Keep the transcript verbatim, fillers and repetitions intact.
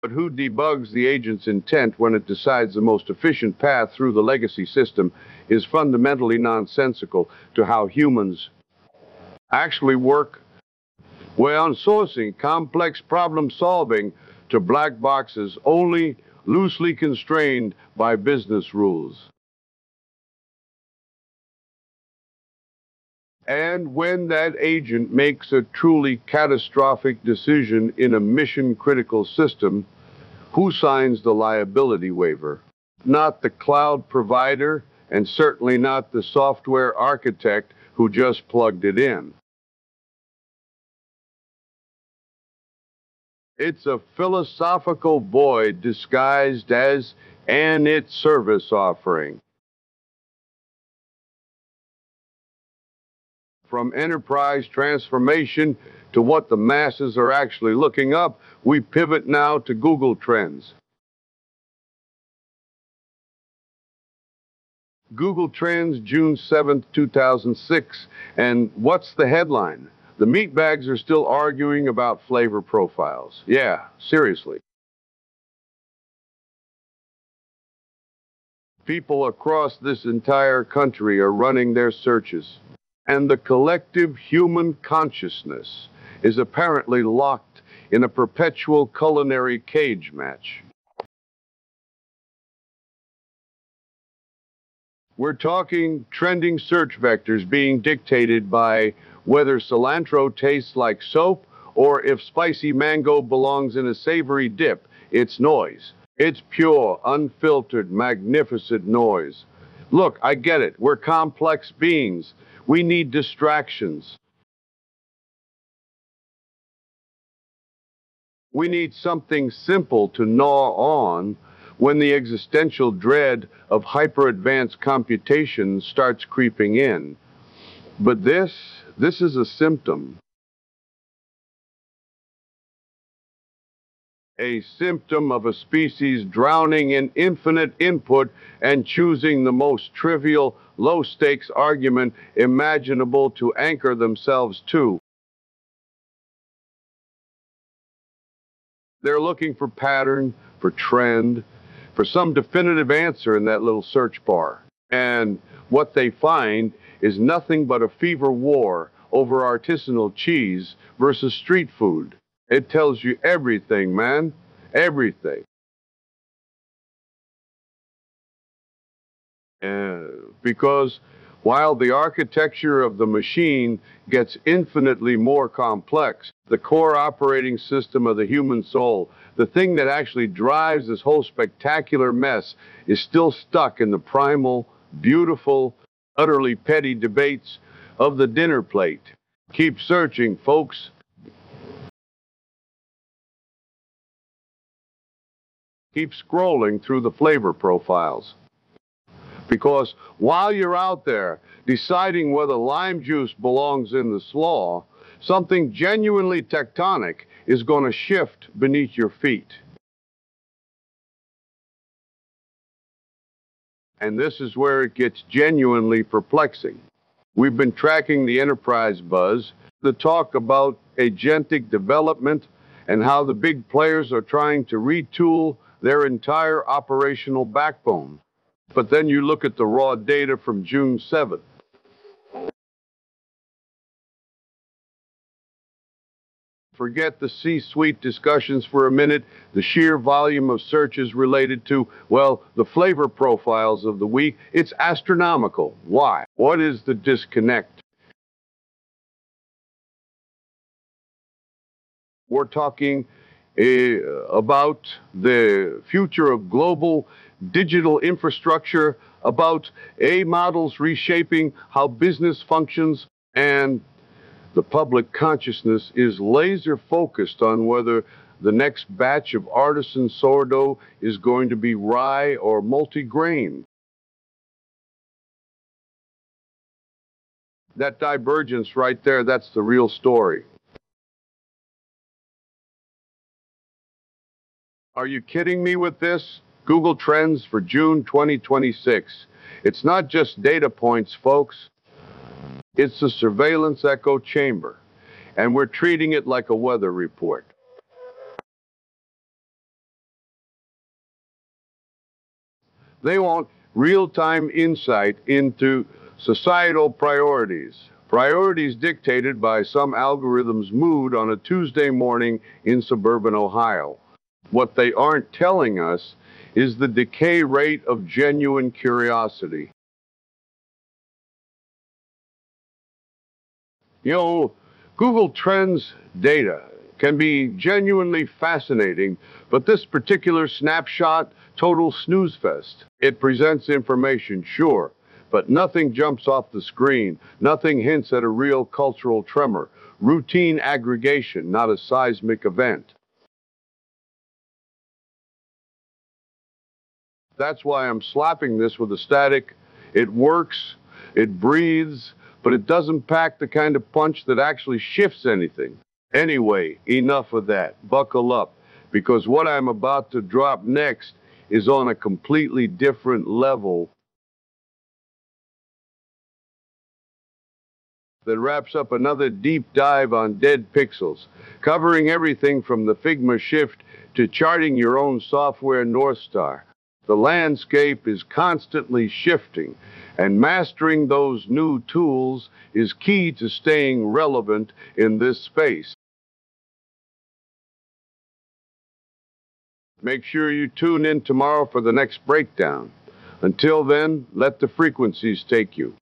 But who debugs the agent's intent when it decides the most efficient path through the legacy system is fundamentally nonsensical to how humans actually work. We're outsourcing complex problem solving to black boxes only loosely constrained by business rules. And when that agent makes a truly catastrophic decision in a mission-critical system, who signs the liability waiver? Not the cloud provider, and certainly not the software architect who just plugged it in. It's a philosophical void disguised as an its service offering. From enterprise transformation to what the masses are actually looking up, we pivot now to Google Trends. Google Trends, June seventh, two thousand six, and what's the headline? The meatbags are still arguing about flavor profiles. Yeah, seriously. People across this entire country are running their searches, and the collective human consciousness is apparently locked in a perpetual culinary cage match. We're talking trending search vectors being dictated by whether cilantro tastes like soap or if spicy mango belongs in a savory dip. It's noise. It's pure, unfiltered, magnificent noise. Look, I get it. We're complex beings. We need distractions. We need something simple to gnaw on when the existential dread of hyper-advanced computation starts creeping in. But this, this is a symptom. A symptom of a species drowning in infinite input and choosing the most trivial, low-stakes argument imaginable to anchor themselves to. They're looking for pattern, for trend, for some definitive answer in that little search bar. And what they find is nothing but a fever war over artisanal cheese versus street food. It tells you everything, man. Everything. Uh, because while the architecture of the machine gets infinitely more complex, the core operating system of the human soul, the thing that actually drives this whole spectacular mess, is still stuck in the primal, beautiful, utterly petty debates of the dinner plate. Keep searching, folks. Keep scrolling through the flavor profiles. Because while you're out there deciding whether lime juice belongs in the slaw, something genuinely tectonic is going to shift beneath your feet. And this is where it gets genuinely perplexing. We've been tracking the enterprise buzz, the talk about agentic development, and how the big players are trying to retool their entire operational backbone. But then you look at the raw data from June seventh. Forget the C-suite discussions for a minute. The sheer volume of searches related to, well, the flavor profiles of the week, it's astronomical. Why? What is the disconnect? We're talking uh, about the future of global digital infrastructure, about A I models reshaping how business functions, and the public consciousness is laser focused on whether the next batch of artisan sourdough is going to be rye or multi-grain. That divergence right there, that's the real story. Are you kidding me with this? Google Trends for June twenty twenty-six. It's not just data points, folks. It's a surveillance echo chamber, and we're treating it like a weather report. They want real-time insight into societal priorities. Priorities dictated by some algorithm's mood on a Tuesday morning in suburban Ohio. What they aren't telling us is the decay rate of genuine curiosity. You know, Google Trends data can be genuinely fascinating, but this particular snapshot, total snooze fest. It presents information, sure, but nothing jumps off the screen. Nothing hints at a real cultural tremor. Routine aggregation, not a seismic event. That's why I'm slapping this with a static. It works, it breathes, but it doesn't pack the kind of punch that actually shifts anything. Anyway, enough of that. Buckle up, because what I'm about to drop next is on a completely different level that wraps up another deep dive on dead pixels, covering everything from the Figma shift to charting your own software North Star. The landscape is constantly shifting, and mastering those new tools is key to staying relevant in this space. Make sure you tune in tomorrow for the next breakdown. Until then, let the frequencies take you.